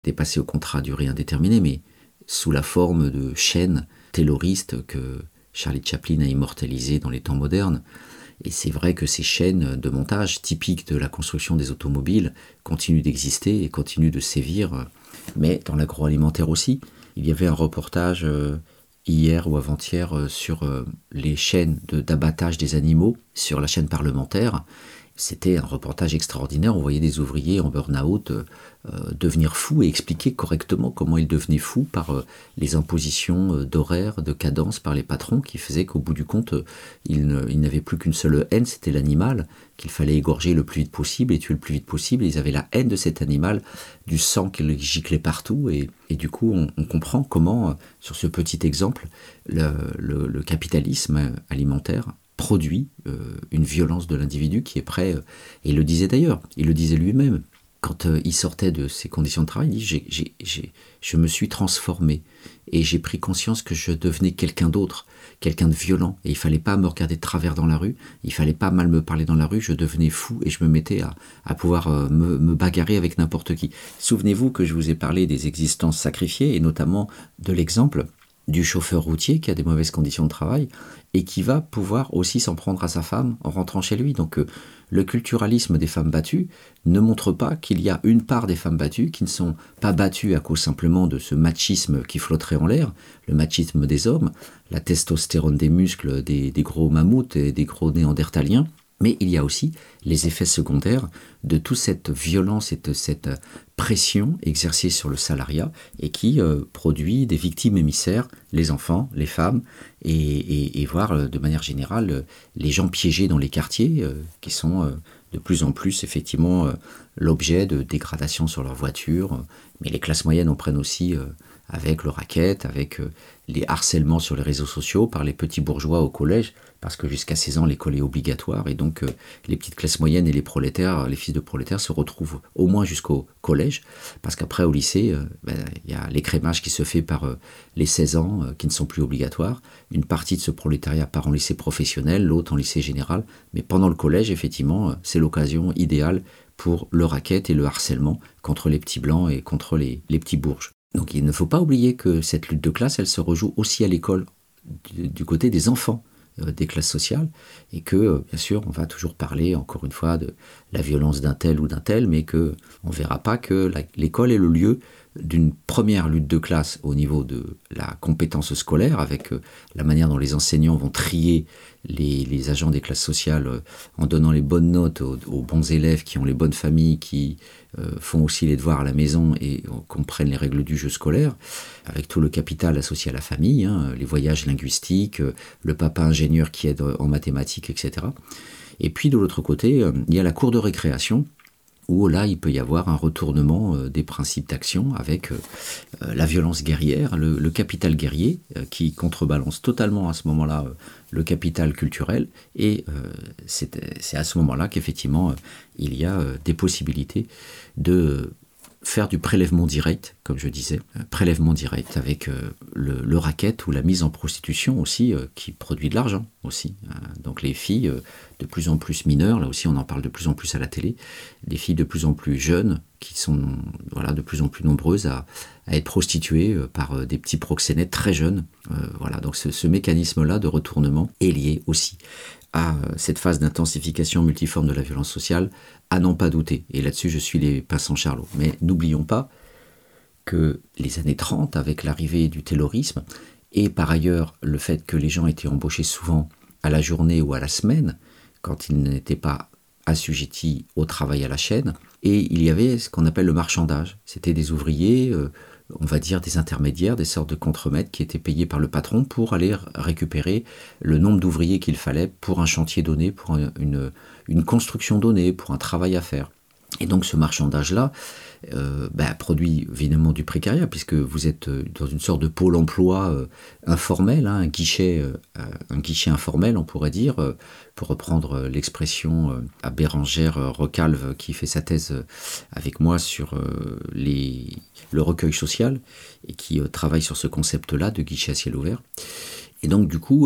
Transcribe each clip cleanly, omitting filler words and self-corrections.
est passé au contrat à durée indéterminée, mais sous la forme de chaînes tayloristes que Charlie Chaplin a immortalisées dans les temps modernes. Et c'est vrai que ces chaînes de montage, typiques de la construction des automobiles, continuent d'exister et continuent de sévir, mais dans l'agroalimentaire aussi. Il y avait un reportage hier ou avant-hier sur les chaînes d'abattage des animaux sur la chaîne parlementaire. C'était un reportage extraordinaire, on voyait des ouvriers en burn-out devenir fous et expliquer correctement comment ils devenaient fous par les impositions d'horaires, de cadence par les patrons qui faisaient qu'au bout du compte, ils n'avaient plus qu'une seule haine, c'était l'animal, qu'il fallait égorger le plus vite possible et tuer le plus vite possible. Et ils avaient la haine de cet animal, du sang qui giclait partout et du coup on comprend comment, sur ce petit exemple, le capitalisme alimentaire produit une violence de l'individu qui est prêt, et il le disait d'ailleurs, il le disait lui-même, quand il sortait de ses conditions de travail, il dit je me suis transformé et j'ai pris conscience que je devenais quelqu'un d'autre, quelqu'un de violent, et il fallait pas me regarder de travers dans la rue, il fallait pas mal me parler dans la rue, je devenais fou et je me mettais à pouvoir me bagarrer avec n'importe qui. Souvenez-vous que je vous ai parlé des existences sacrifiées et notamment de l'exemple du chauffeur routier qui a des mauvaises conditions de travail et qui va pouvoir aussi s'en prendre à sa femme en rentrant chez lui. Donc le culturalisme des femmes battues ne montre pas qu'il y a une part des femmes battues qui ne sont pas battues à cause simplement de ce machisme qui flotterait en l'air, le machisme des hommes, la testostérone des muscles des gros mammouths et des gros néandertaliens, mais il y a aussi les effets secondaires de toute cette violence et de cette pression exercée sur le salariat et qui produit des victimes émissaires, les enfants, les femmes et voire de manière générale les gens piégés dans les quartiers qui sont de plus en plus effectivement l'objet de dégradations sur leur voiture. Mais les classes moyennes en prennent aussi avec le racket, avec les harcèlements sur les réseaux sociaux par les petits bourgeois au collège, parce que jusqu'à 16 ans, l'école est obligatoire, et donc les petites classes moyennes et les prolétaires, les fils de prolétaires se retrouvent au moins jusqu'au collège, parce qu'après au lycée, y a l'écrémage qui se fait par les 16 ans qui ne sont plus obligatoires. Une partie de ce prolétariat part en lycée professionnel, l'autre en lycée général, mais pendant le collège, effectivement, c'est l'occasion idéale pour le racket et le harcèlement contre les petits blancs et contre les petits bourges. Donc il ne faut pas oublier que cette lutte de classe, elle se rejoue aussi à l'école, du côté des enfants des classes sociales, et que, bien sûr, on va toujours parler, encore une fois, de la violence d'un tel ou d'un tel, mais qu'on ne verra pas que l'école est le lieu d'une première lutte de classe au niveau de la compétence scolaire, avec la manière dont les enseignants vont trier les agents des classes sociales en donnant les bonnes notes aux bons élèves qui ont les bonnes familles, qui font aussi les devoirs à la maison et comprennent les règles du jeu scolaire, avec tout le capital associé à la famille, les voyages linguistiques, le papa ingénieur qui aide en mathématiques, etc. Et puis de l'autre côté, il y a la cour de récréation, où là, il peut y avoir un retournement des principes d'action avec la violence guerrière, le capital guerrier, qui contrebalance totalement à ce moment-là le capital culturel, et c'est à ce moment-là qu'effectivement, il y a des possibilités de faire du prélèvement direct, comme je disais, prélèvement direct avec le racket ou la mise en prostitution aussi, qui produit de l'argent aussi. Donc les filles de plus en plus mineures, là aussi on en parle de plus en plus à la télé, des filles de plus en plus jeunes qui sont de plus en plus nombreuses à être prostituées par des petits proxénètes très jeunes. Donc ce mécanisme-là de retournement est lié aussi à cette phase d'intensification multiforme de la violence sociale, à n'en pas douter. Et là-dessus, je suis les passants Charlot. Mais n'oublions pas que les années 30, avec l'arrivée du taylorisme, et par ailleurs le fait que les gens étaient embauchés souvent à la journée ou à la semaine, quand ils n'étaient pas assujettis au travail à la chaîne, et il y avait ce qu'on appelle le marchandage. C'était des ouvriers, on va dire des intermédiaires, des sortes de contremaîtres qui étaient payés par le patron pour aller récupérer le nombre d'ouvriers qu'il fallait pour un chantier donné, pour une construction donnée, pour un travail à faire. Et donc ce marchandage-là produit évidemment du précariat, puisque vous êtes dans une sorte de pôle emploi informel, un guichet informel, on pourrait dire, pour reprendre l'expression à Bérengère Recalve, qui fait sa thèse avec moi sur le recueil social, et qui travaille sur ce concept-là de guichet à ciel ouvert. Et donc du coup,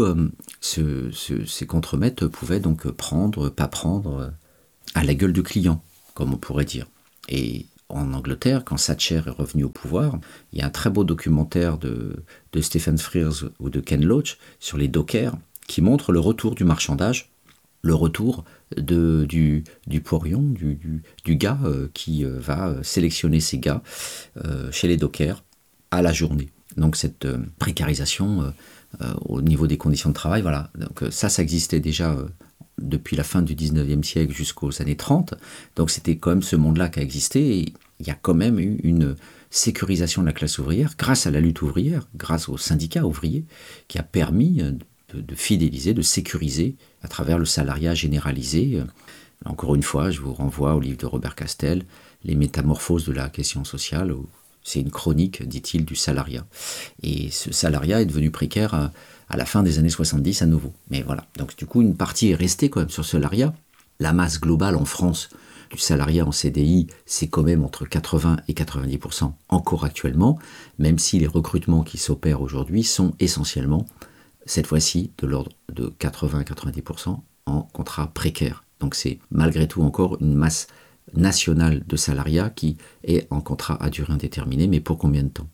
ces contremaîtres pouvaient donc prendre, pas prendre, à la gueule du client, comme on pourrait dire. Et en Angleterre, quand Thatcher est revenu au pouvoir, il y a un très beau documentaire de Stephen Frears ou de Ken Loach sur les dockers qui montre le retour du marchandage, le retour du porion, du gars qui va sélectionner ses gars chez les dockers à la journée. Donc cette précarisation au niveau des conditions de travail, voilà. Donc ça existait déjà depuis la fin du 19e siècle jusqu'aux années 30. Donc c'était quand même ce monde-là qui a existé. Et il y a quand même eu une sécurisation de la classe ouvrière grâce à la lutte ouvrière, grâce aux syndicats ouvriers, qui a permis de fidéliser, de sécuriser à travers le salariat généralisé. Encore une fois, je vous renvoie au livre de Robert Castel, Les métamorphoses de la question sociale. C'est une chronique, dit-il, du salariat. Et ce salariat est devenu précaire à la fin des années 70 à nouveau. Mais voilà, donc du coup, une partie est restée quand même sur ce salariat. La masse globale en France du salariat en CDI, c'est quand même entre 80 et 90% encore actuellement, même si les recrutements qui s'opèrent aujourd'hui sont essentiellement, cette fois-ci, de l'ordre de 80 à 90% en contrat précaire. Donc c'est malgré tout encore une masse nationale de salariat qui est en contrat à durée indéterminée, mais pour combien de temps?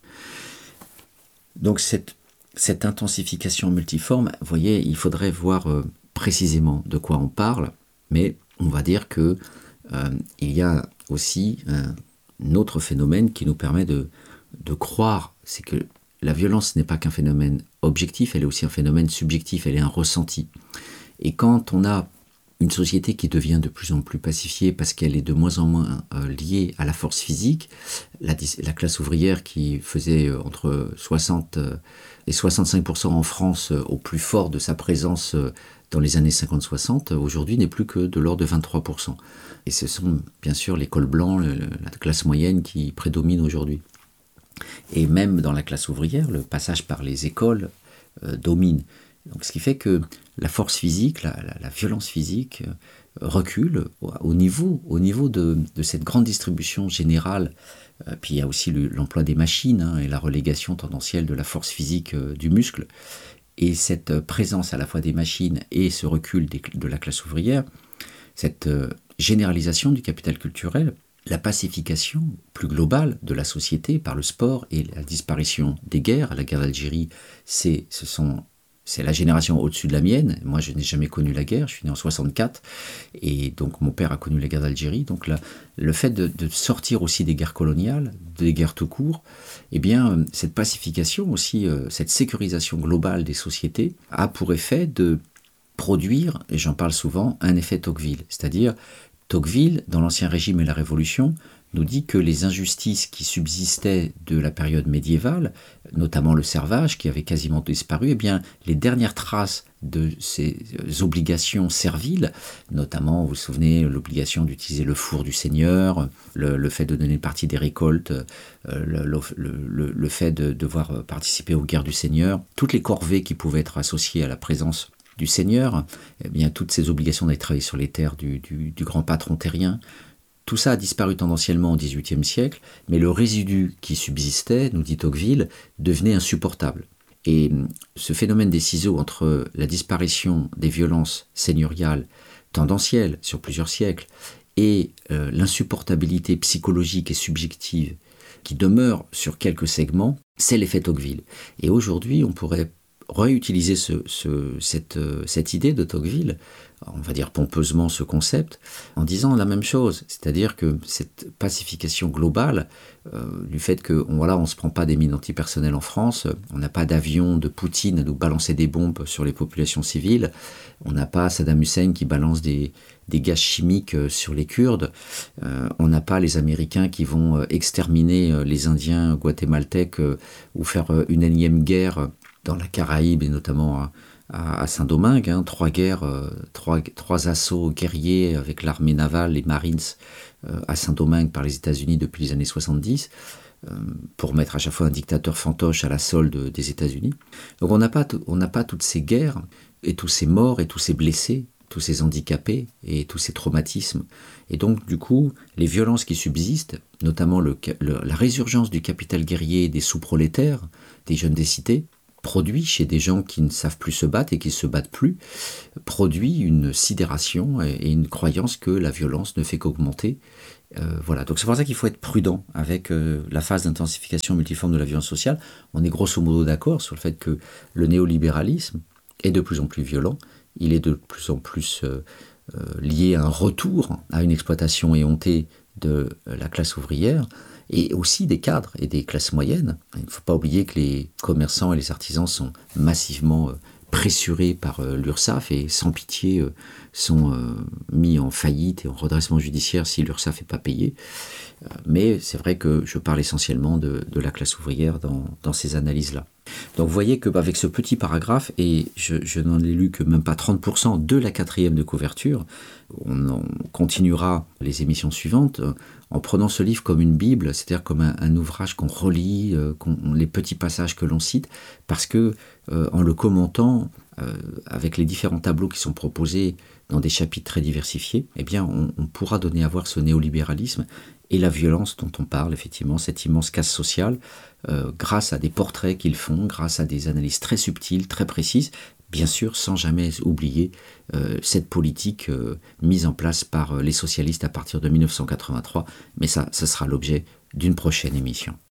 Donc cette intensification multiforme, vous voyez, il faudrait voir précisément de quoi on parle, mais on va dire que il y a aussi un autre phénomène qui nous permet de croire, c'est que la violence n'est pas qu'un phénomène objectif, elle est aussi un phénomène subjectif, elle est un ressenti. Et quand on a une société qui devient de plus en plus pacifiée parce qu'elle est de moins en moins liée à la force physique, la classe ouvrière qui faisait entre 60 et 65% en France au plus fort de sa présence dans les années 50-60, aujourd'hui n'est plus que de l'ordre de 23%. Et ce sont bien sûr les cols blancs, la classe moyenne qui prédomine aujourd'hui. Et même dans la classe ouvrière, le passage par les écoles domine. Donc, ce qui fait que la force physique, la violence physique recule au niveau de cette grande distribution générale. Puis il y a aussi l'emploi des machines et la relégation tendancielle de la force physique du muscle. Et cette présence à la fois des machines et ce recul de la classe ouvrière, cette généralisation du capital culturel, la pacification plus globale de la société par le sport et la disparition des guerres. La guerre d'Algérie, c'est la génération au-dessus de la mienne. Moi, je n'ai jamais connu la guerre, je suis né en 64, et donc mon père a connu la guerre d'Algérie. Donc le fait de sortir aussi des guerres coloniales, des guerres tout court, eh bien, cette pacification aussi, cette sécurisation globale des sociétés a pour effet de produire, et j'en parle souvent, un effet Tocqueville. C'est-à-dire, Tocqueville, dans l'Ancien Régime et la Révolution, nous dit que les injustices qui subsistaient de la période médiévale, notamment le servage qui avait quasiment disparu, eh bien, les dernières traces de ces obligations serviles, notamment, vous vous souvenez, l'obligation d'utiliser le four du seigneur, le fait de donner une partie des récoltes, le fait de devoir participer aux guerres du seigneur, toutes les corvées qui pouvaient être associées à la présence du seigneur, eh bien, toutes ces obligations d'aller travailler sur les terres du grand patron terrien, tout ça a disparu tendanciellement au XVIIIe siècle, mais le résidu qui subsistait, nous dit Tocqueville, devenait insupportable. Et ce phénomène des ciseaux entre la disparition des violences seigneuriales tendancielles sur plusieurs siècles et l'insupportabilité psychologique et subjective qui demeure sur quelques segments, c'est l'effet Tocqueville. Et aujourd'hui, on pourrait réutiliser cette idée de Tocqueville, on va dire pompeusement ce concept, en disant la même chose, c'est-à-dire que cette pacification globale, du fait que on se prend pas des mines antipersonnelles en France, on n'a pas d'avion de Poutine à nous balancer des bombes sur les populations civiles, on n'a pas Saddam Hussein qui balance des gaz chimiques sur les Kurdes, on n'a pas les Américains qui vont exterminer les Indiens guatémaltèques ou faire une énième guerre dans la Caraïbe et notamment à Saint-Domingue, trois assauts guerriers avec l'armée navale, les Marines à Saint-Domingue par les États-Unis depuis les années 70, pour mettre à chaque fois un dictateur fantoche à la solde des États-Unis. Donc on n'a pas toutes ces guerres et tous ces morts et tous ces blessés, tous ces handicapés et tous ces traumatismes. Et donc du coup, les violences qui subsistent, notamment la résurgence du capital guerrier des sous-prolétaires, des jeunes des cités, produit chez des gens qui ne savent plus se battre et qui ne se battent plus, produit une sidération et une croyance que la violence ne fait qu'augmenter. Voilà, donc c'est pour ça qu'il faut être prudent avec la phase d'intensification multiforme de la violence sociale. On est grosso modo d'accord sur le fait que le néolibéralisme est de plus en plus violent, il est de plus en plus lié à un retour à une exploitation éhontée de la classe ouvrière, et aussi des cadres et des classes moyennes. Il ne faut pas oublier que les commerçants et les artisans sont massivement pressurés par l'URSSAF et sans pitié sont mis en faillite et en redressement judiciaire si l'URSSAF n'est pas payé. Mais c'est vrai que je parle essentiellement de la classe ouvrière dans ces analyses-là. Donc vous voyez qu'avec ce petit paragraphe, et je n'en ai lu que même pas 30% de la 4e de couverture, on continuera les émissions suivantes en prenant ce livre comme une Bible, c'est-à-dire comme un ouvrage qu'on relit, les petits passages que l'on cite, parce que en le commentant, avec les différents tableaux qui sont proposés dans des chapitres très diversifiés, eh bien on pourra donner à voir ce néolibéralisme et la violence dont on parle, effectivement, cette immense casse sociale, grâce à des portraits qu'ils font, grâce à des analyses très subtiles, très précises, bien sûr sans jamais oublier cette politique mise en place par les socialistes à partir de 1983, mais ça sera l'objet d'une prochaine émission.